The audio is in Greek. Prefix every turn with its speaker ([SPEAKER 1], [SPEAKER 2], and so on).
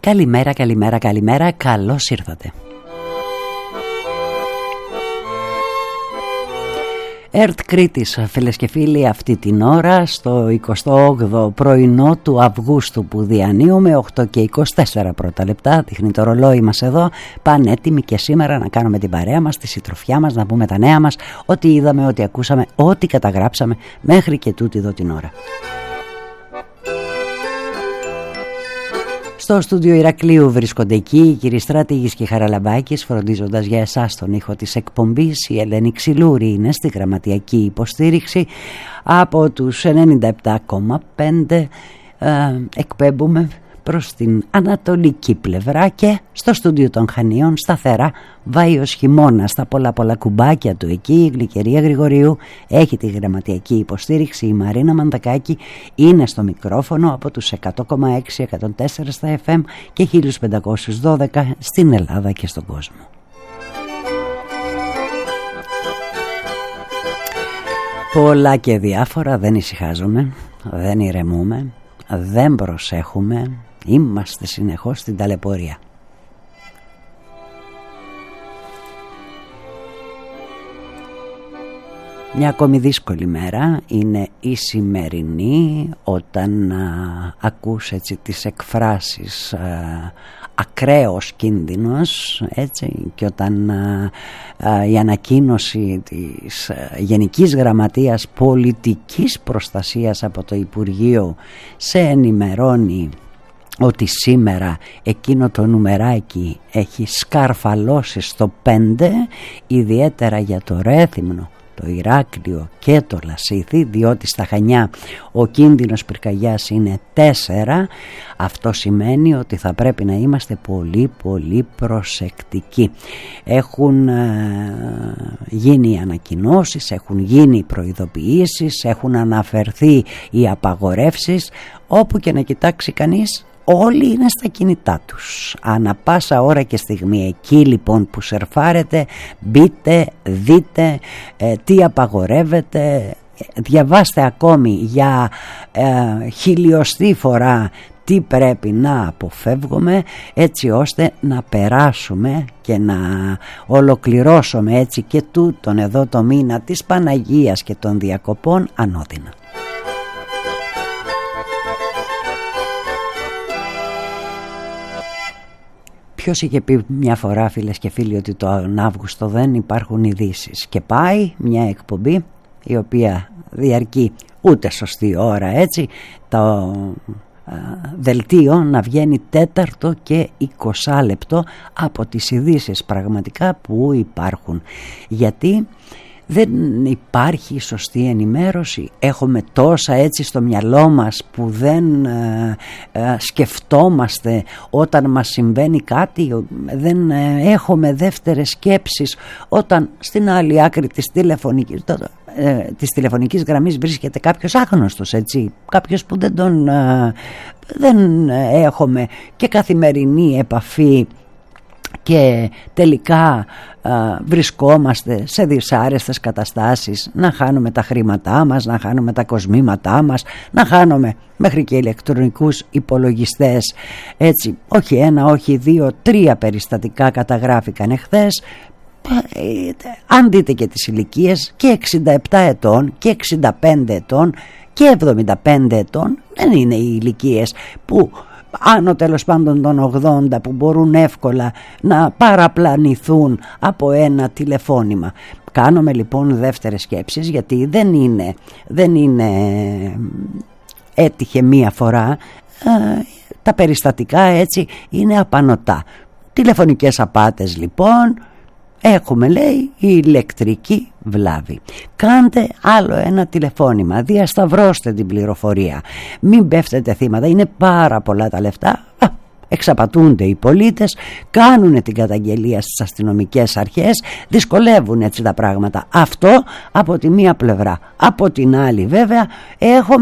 [SPEAKER 1] Καλημέρα, καλημέρα, καλημέρα, καλώς ήρθατε. ΕΡΤ Κρήτης, φίλες και φίλοι, αυτή την ώρα στο 28ο πρωινό του Αυγούστου που διανύουμε, 8 και 24 πρώτα λεπτά, δείχνει το ρολόι μας εδώ, πανέτοιμοι και σήμερα να κάνουμε την παρέα μας, τη συντροφιά μας, να πούμε τα νέα μας, ό,τι είδαμε, ό,τι ακούσαμε, ό,τι καταγράψαμε μέχρι και τούτη εδώ την ώρα. Στο στούντιο Ηρακλείου βρίσκονται εκεί οι κύριοι Στράτηγης και Χαραλαμπάκης, φροντίζοντας για εσάς τον ήχο της εκπομπής. Η Ελένη Ξυλούρη είναι στη γραμματιακή υποστήριξη. Από τους 97,5 εκπέμπουμε προς την ανατολική πλευρά και στο στούντιο των Χανίων σταθερά Βάιος χειμώνα, στα πολλά κουμπάκια του εκεί. Η Γλυκερία Γρηγορίου έχει τη γραμματιακή υποστήριξη. Η Μαρίνα Μαντακάκη είναι στο μικρόφωνο από τους 100,6, 104 στα FM και 1512 στην Ελλάδα και στον κόσμο. Πολλά και διάφορα, δεν ησυχάζουμε, δεν ηρεμούμε, δεν προσέχουμε, είμαστε συνεχώς στην ταλαιπωρία. Μια ακόμη δύσκολη μέρα είναι η σημερινή, όταν ακούς έτσι τις εκφράσεις ακραίος κίνδυνος, έτσι, και όταν η ανακοίνωση της Γενικής Γραμματείας Πολιτικής Προστασίας από το Υπουργείο σε ενημερώνει ότι σήμερα εκείνο το νουμεράκι έχει σκαρφαλώσει στο 5, ιδιαίτερα για το Ρέθυμνο, το Ηράκλειο και το Λασίθι, διότι στα Χανιά ο κίνδυνος πυρκαγιάς είναι 4. Αυτό σημαίνει ότι θα πρέπει να είμαστε πολύ προσεκτικοί. Έχουν γίνει ανακοινώσεις, έχουν γίνει προειδοποιήσεις, έχουν αναφερθεί οι απαγορεύσεις. Όπου και να κοιτάξει κανείς, όλοι είναι στα κινητά τους ανά πάσα ώρα και στιγμή. Εκεί λοιπόν που σερφάρετε, μπείτε, δείτε τι απαγορεύεται, διαβάστε ακόμη για χιλιοστή φορά τι πρέπει να αποφεύγουμε, έτσι ώστε να περάσουμε και να ολοκληρώσουμε έτσι και τούτον εδώ το μήνα της Παναγίας και των διακοπών ανώδυνα. Ποιος είχε πει μια φορά, φίλες και φίλοι, ότι τον Αύγουστο δεν υπάρχουν ειδήσεις, και πάει μια εκπομπή η οποία διαρκεί ούτε σωστή ώρα, έτσι, το δελτίο να βγαίνει 4 και 20 λεπτό από τις ειδήσεις πραγματικά που υπάρχουν, γιατί δεν υπάρχει σωστή ενημέρωση. Έχουμε τόσα έτσι στο μυαλό μας που δεν σκεφτόμαστε όταν μας συμβαίνει κάτι, δεν έχουμε δεύτερες σκέψεις όταν στην άλλη άκρη της τηλεφωνικής γραμμής βρίσκεται κάποιος άγνωστος, έτσι, κάποιος που δεν έχουμε και καθημερινή επαφή, και τελικά βρισκόμαστε σε δυσάρεστες καταστάσεις, να χάνουμε τα χρήματά μας, να χάνουμε τα κοσμήματά μας, να χάνουμε μέχρι και ηλεκτρονικούς υπολογιστές, έτσι. Όχι ένα, όχι 2, 3 περιστατικά καταγράφηκαν εχθές. Αν δείτε και τις ηλικίες, και 67 ετών και 65 ετών και 75 ετών δεν είναι οι ηλικίες που άνω τέλος πάντων των 80 που μπορούν εύκολα να παραπλανηθούν από ένα τηλεφώνημα. Κάνουμε λοιπόν δεύτερες σκέψεις, γιατί δεν είναι έτυχε μία φορά, τα περιστατικά έτσι είναι απανωτά. Τηλεφωνικές απάτες λοιπόν, έχουμε, λέει, η ηλεκτρική βλάβη. Κάντε άλλο ένα τηλεφώνημα, διασταυρώστε την πληροφορία, μην πέφτετε θύματα, είναι πάρα πολλά τα λεφτά. Εξαπατούνται οι πολίτες, κάνουν την καταγγελία στις αστυνομικές αρχές, δυσκολεύουν έτσι τα πράγματα. Αυτό από τη μία πλευρά. Από την άλλη βέβαια έχουμε